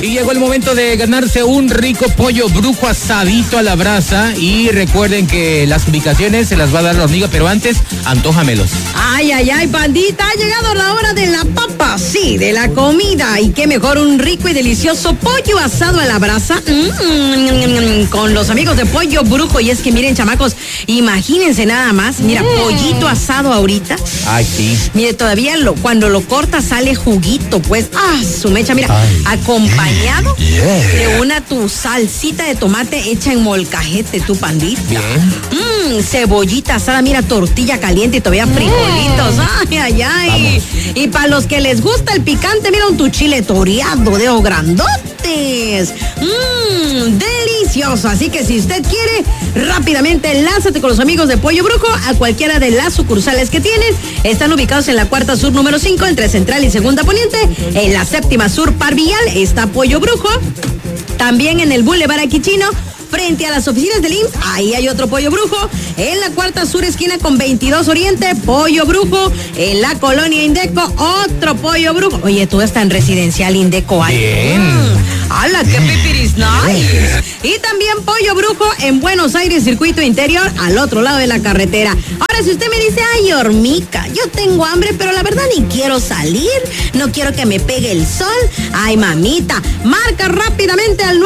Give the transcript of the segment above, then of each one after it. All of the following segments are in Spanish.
Y llegó el momento de ganarse un rico pollo brujo asadito a la brasa. Y recuerden que las ubicaciones se las va a dar la hormiga, pero antes, antójamelos. Ay, pandita, ha llegado la hora de la papa, sí, de la comida. Y qué mejor, un rico y delicioso pollo asado a la brasa con los amigos de Pollo Brujo. Y es que miren, chamacos, imagínense nada más, mira, pollito asado ahorita. Ay, sí. Mire, todavía cuando lo cortas sale juguito, pues, su mecha, mira, acompañado de tu salsita de tomate hecha en molcajete, tu pandita. Bien. Cebollita asada, mira, tortilla caliente y todavía frijolitos. Ay. Y para los que les gusta el picante, mira, tu chile toreado de ojos grandotes. Delicioso. Así que si usted quiere, rápidamente lánzate con los amigos de Pollo Brujo a cualquiera de las sucursales que tienen. Están ubicados en la Cuarta Sur número 5, entre Central y Segunda Poniente. En la Séptima Sur Parvillal está Pollo Brujo. También en el Boulevard Aquichino, frente a las oficinas del IMSS, ahí hay otro Pollo Brujo. En la Cuarta Sur esquina con 22 Oriente, Pollo Brujo. En la Colonia Indeco, otro Pollo Brujo. Oye, tú estás en Residencial Indeco. Bien. ¡Hala, qué pipiris nice! Y también Pollo Brujo en Buenos Aires, Circuito Interior, al otro lado de la carretera. Ahora, si usted me dice, ay, hormiga, yo tengo hambre, pero la verdad ni quiero salir, no quiero que me pegue el sol. Ay, mamita, marca rápidamente al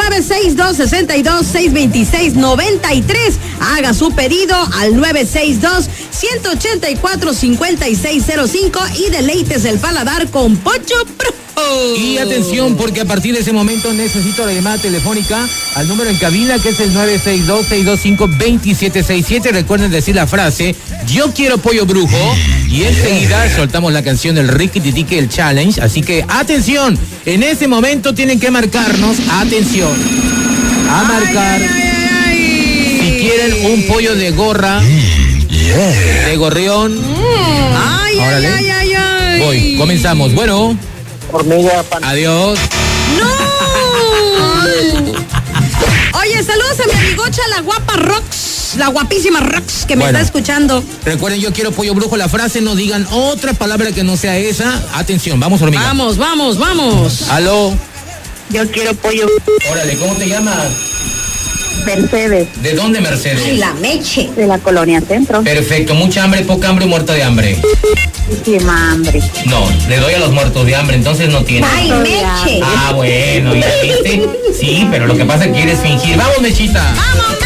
962-62-626-93. Haga su pedido al 962-184-5605 y deleites el paladar con Pollo Brujo. Y atención, porque a partir de ese momento necesito la llamada telefónica al número en cabina, que es el 962-625-2767. Recuerden decir la frase, yo quiero Pollo Brujo, y enseguida soltamos la canción del Ricky Titique, el Challenge. Así que atención, en ese momento tienen que marcarnos, atención, a marcar. Si quieren un pollo de gorra, de gorrión. Voy, comenzamos. Bueno. Hormiga, adiós. ¡No! Oye, saludos a mi amigocha, la guapa Rox, la guapísima Rox, que me está escuchando. Recuerden, yo quiero Pollo Brujo, la frase, no digan otra palabra que no sea esa. Atención, vamos, hormiga. Vamos. Aló. Yo quiero Pollo. Órale, ¿cómo te llamas? Mercedes. ¿De dónde, Mercedes? Ay, la Meche. De la Colonia Centro. Perfecto, mucha hambre, poca hambre, muerta de hambre. Muchísima hambre. No, le doy a los muertos de hambre, entonces no tiene. Ay, Meche. Bueno, ¿ya viste? Sí, pero lo que pasa es que quieres fingir. ¡Vamos, Mechita! ¡Vamos!